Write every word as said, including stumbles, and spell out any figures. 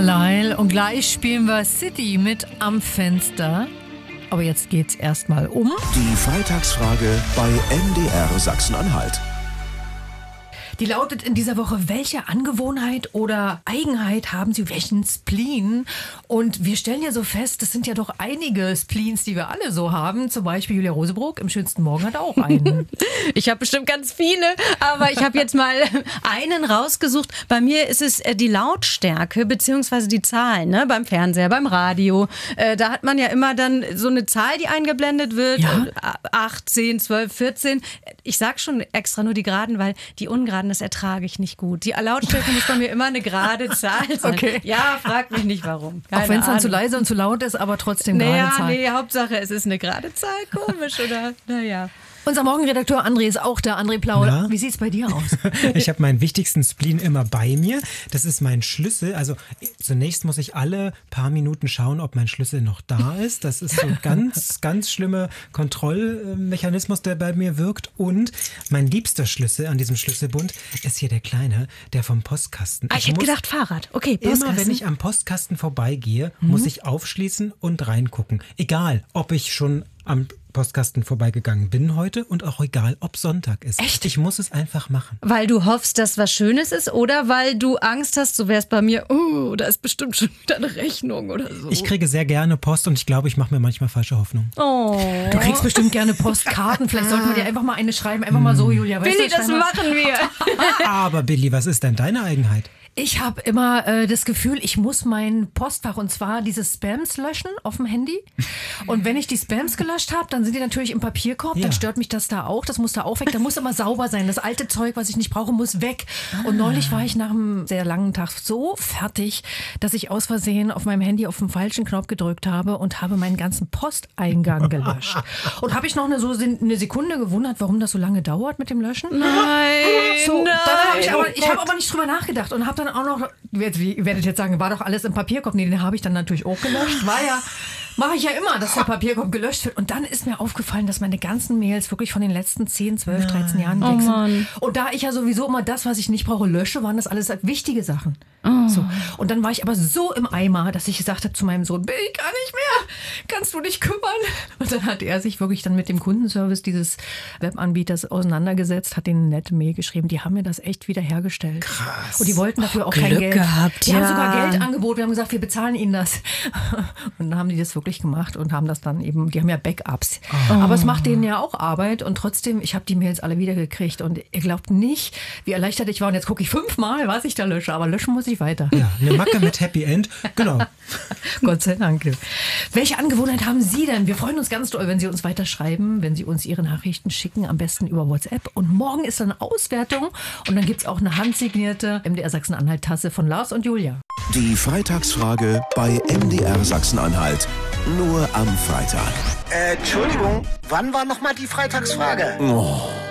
Carlyle und gleich spielen wir City mit Am Fenster. Aber jetzt geht's erstmal um die Freitagsfrage bei M D R Sachsen-Anhalt. Die lautet in dieser Woche: Welche Angewohnheit oder Eigenheit haben Sie, welchen Spleen? Und wir stellen ja so fest, das sind ja doch einige Spleens, die wir alle so haben. Zum Beispiel Julia Rosebrook im schönsten Morgen hat auch einen. Ich habe bestimmt ganz viele, aber ich habe jetzt mal einen rausgesucht. Bei mir ist es die Lautstärke bzw. die Zahlen, ne? Beim Fernseher, beim Radio. Äh, da hat man ja immer dann so eine Zahl, die eingeblendet wird. Ja? acht, zehn, zwölf, vierzehn. Ich sag schon extra nur die Geraden, weil die Ungeraden, das ertrage ich nicht gut. Die Lautstärke muss bei mir immer eine gerade Zahl sein. Okay. Ja, frag mich nicht warum. Keine Auch wenn es dann Ahnung. zu leise und zu laut ist, aber trotzdem Naja, gerade Zahl. nee, Hauptsache es ist eine gerade Zahl. Komisch, oder? Naja. Unser Morgenredakteur André ist auch da. André Plaul, Na? wie sieht's bei dir aus? Ich habe meinen wichtigsten Spleen immer bei mir. Das ist mein Schlüssel. Also zunächst muss ich alle paar Minuten schauen, ob mein Schlüssel noch da ist. Das ist so ein ganz, ganz schlimmer Kontrollmechanismus, der bei mir wirkt. Und mein liebster Schlüssel an diesem Schlüsselbund ist hier der kleine, der vom Postkasten. Ah, ich hätte gedacht Fahrrad. Okay, Postkasten. Immer wenn ich am Postkasten vorbeigehe, mhm. muss ich aufschließen und reingucken. Egal, ob ich schon am Postkasten vorbeigegangen bin heute und auch egal, ob Sonntag ist. Echt? Ich muss es einfach machen. Weil du hoffst, dass was Schönes ist oder weil du Angst hast, so wäre es bei mir, oh, da ist bestimmt schon wieder eine Rechnung oder so. Ich kriege sehr gerne Post und ich glaube, ich mache mir manchmal falsche Hoffnung. Oh. Du kriegst bestimmt gerne Postkarten. Vielleicht sollten wir dir einfach mal eine schreiben. Einfach mal so, Julia. Weißt Billy, du, das machen wir. Aber Billy, was ist denn deine Eigenheit? Ich habe immer äh, das Gefühl, ich muss mein Postfach, und zwar diese Spams löschen auf dem Handy. Und wenn ich die Spams gelöscht habe, dann sind die natürlich im Papierkorb. Ja. Dann stört mich das da auch. Das muss da auch weg. Da muss immer sauber sein. Das alte Zeug, was ich nicht brauche, muss weg. Ah. Und neulich war ich nach einem sehr langen Tag so fertig, dass ich aus Versehen auf meinem Handy auf den falschen Knopf gedrückt habe und habe meinen ganzen Posteingang gelöscht. Und habe ich noch eine, so eine Sekunde gewundert, warum das so lange dauert mit dem Löschen. Nein, So, nein. dann hab ich aber, ich habe aber nicht drüber nachgedacht und habe dann auch noch, ihr werdet jetzt sagen, war doch alles im Papierkorb. Nee, den habe ich dann natürlich auch gelöscht. War ja, mache ich ja immer, dass der Papierkorb gelöscht wird. Und dann ist mir aufgefallen, dass meine ganzen Mails wirklich von den letzten zehn, zwölf, dreizehn Jahren weg sind. Oh Mann. Und da ich ja sowieso immer das, was ich nicht brauche, lösche, waren das alles halt wichtige Sachen. Oh. So. Und dann war ich aber so im Eimer, dass ich gesagt habe zu meinem Sohn, Bill, ich kann nicht mehr, kannst du dich kümmern? Und dann hat er sich wirklich dann mit dem Kundenservice dieses Webanbieters auseinandergesetzt, hat denen eine nette Mail geschrieben, die haben mir das echt wieder hergestellt. Krass. Und die wollten dafür auch Glück kein Geld. gehabt, die ja. haben sogar Geld angeboten, wir haben gesagt, wir bezahlen ihnen das. Und dann haben die das wirklich gemacht und haben das dann eben, die haben ja Backups. Oh. Aber es macht denen ja auch Arbeit und trotzdem, ich habe die Mails alle wieder gekriegt und ihr glaubt nicht, wie erleichtert ich war. Und jetzt gucke ich fünfmal, was ich da lösche, aber löschen muss ich weiter. Ja, eine Macke mit Happy End, genau. Gott sei Dank. Welche Angewohnheit haben Sie denn? Wir freuen uns ganz doll, wenn Sie uns weiter schreiben, wenn Sie uns Ihre Nachrichten schicken, am besten über WhatsApp. Und morgen ist dann Auswertung und dann gibt es auch eine handsignierte M D R Sachsen-Anhalt-Tasse von Lars und Julia. Die Freitagsfrage bei M D R Sachsen-Anhalt. Nur am Freitag. Äh, Entschuldigung, wann war nochmal die Freitagsfrage? Oh.